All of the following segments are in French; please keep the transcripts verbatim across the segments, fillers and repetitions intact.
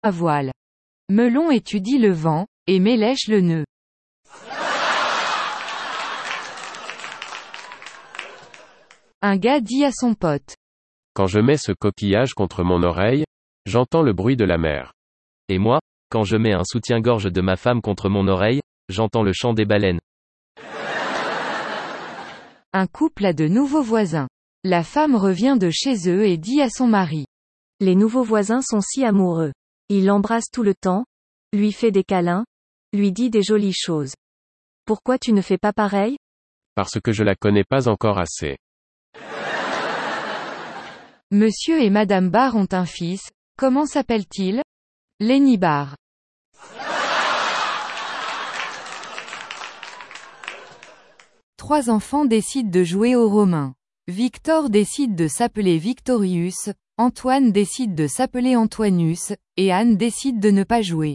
à voile. Melon étudie le vent, et mélèche le nœud. Un gars dit à son pote. Quand je mets ce coquillage contre mon oreille, j'entends le bruit de la mer. Et moi, quand je mets un soutien-gorge de ma femme contre mon oreille, j'entends le chant des baleines. Un couple a de nouveaux voisins. La femme revient de chez eux et dit à son mari. Les nouveaux voisins sont si amoureux. Il l'embrasse tout le temps, lui fait des câlins, lui dit des jolies choses. Pourquoi tu ne fais pas pareil? Parce que je la connais pas encore assez. Monsieur et Madame Barr ont un fils, comment s'appelle-t-il? Lenny Barr. Trois enfants décident de jouer aux Romains. Victor décide de s'appeler Victorius, Antoine décide de s'appeler Antoinus, et Anne décide de ne pas jouer.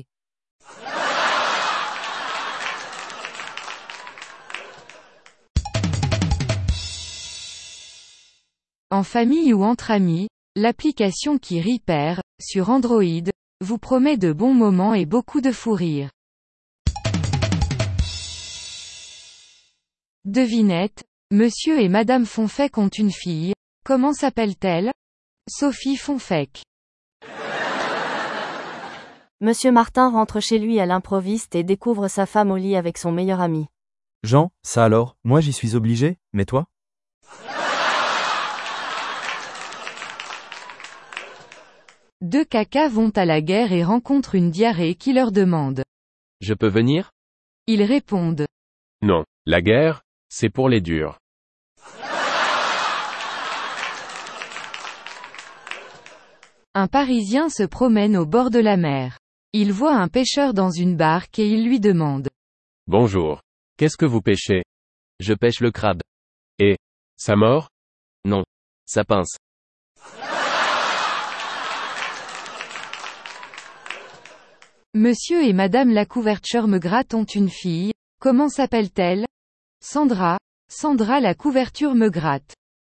En famille ou entre amis, l'application qui rit perd, sur Android, vous promet de bons moments et beaucoup de fou rire. Devinette, Monsieur et Madame Fonfec ont une fille, comment s'appelle-t-elle? Sophie Fonfec. Monsieur Martin rentre chez lui à l'improviste et découvre sa femme au lit avec son meilleur ami. Jean, ça alors, moi j'y suis obligé, mais toi? Deux cacas vont à la guerre et rencontrent une diarrhée qui leur demande. Je peux venir? Ils répondent. Non, la guerre, c'est pour les durs. Un Parisien se promène au bord de la mer. Il voit un pêcheur dans une barque et il lui demande. Bonjour. Qu'est-ce que vous pêchez? Je pêche le crabe. Et, ça mord? Non. Ça pince. Monsieur et Madame la couverture me gratte ont une fille, comment s'appelle-t-elle? Sandra, Sandra la couverture me gratte.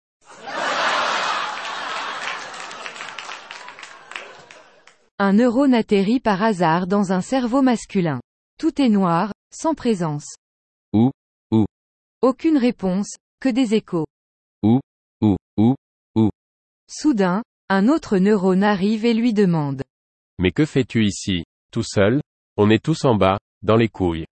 Un neurone atterrit par hasard dans un cerveau masculin. Tout est noir, sans présence. Où? Où? Aucune réponse, que des échos. Où? Où? Où? Où? Soudain, un autre neurone arrive et lui demande. Mais que fais-tu ici, tout seul? On est tous en bas, dans les couilles.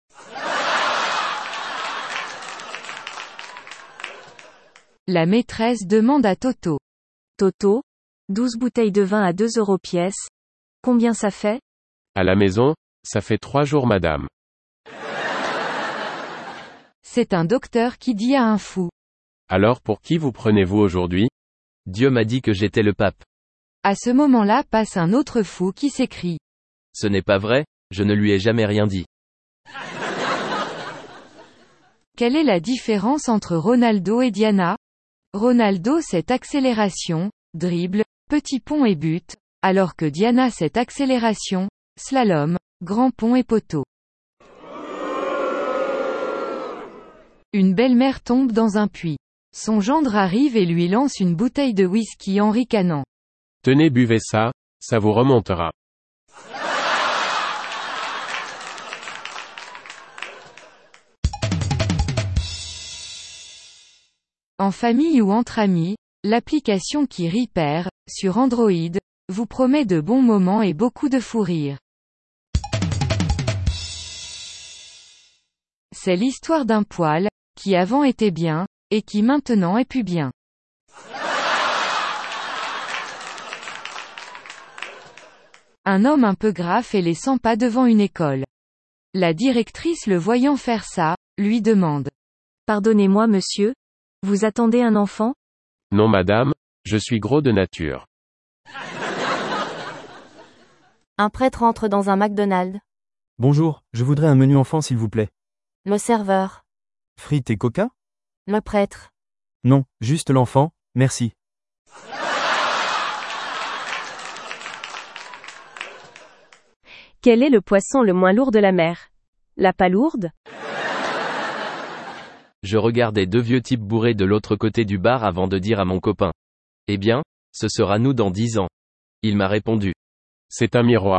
La maîtresse demande à Toto. Toto, douze bouteilles de vin à deux euros pièce. Combien ça fait? À la maison, ça fait trois jours madame. C'est un docteur qui dit à un fou. Alors pour qui vous prenez-vous aujourd'hui? Dieu m'a dit que j'étais le pape. À ce moment-là passe un autre fou qui s'écrie. Ce n'est pas vrai, je ne lui ai jamais rien dit. Quelle est la différence entre Ronaldo et Diana? Ronaldo c'est accélération, dribble, petit pont et but, alors que Diana c'est accélération, slalom, grand pont et poteau. Une belle-mère tombe dans un puits. Son gendre arrive et lui lance une bouteille de whisky en ricanant. Tenez, buvez ça, ça vous remontera. En famille ou entre amis, l'application qui rit perd, sur Android, vous promet de bons moments et beaucoup de fou rire. C'est l'histoire d'un poil, qui avant était bien, et qui maintenant est plus bien. Un homme un peu grave et les cent pas devant une école. La directrice le voyant faire ça, lui demande. Pardonnez-moi monsieur? Vous attendez un enfant? Non madame, je suis gros de nature. Un prêtre entre dans un McDonald's. Bonjour, je voudrais un menu enfant s'il vous plaît. Le serveur. Frites et coca? Le prêtre. Non, juste l'enfant, merci. Quel est le poisson le moins lourd de la mer? La palourde? Je regardais deux vieux types bourrés de l'autre côté du bar avant de dire à mon copain. Eh bien, ce sera nous dans dix ans. Il m'a répondu. C'est un miroir.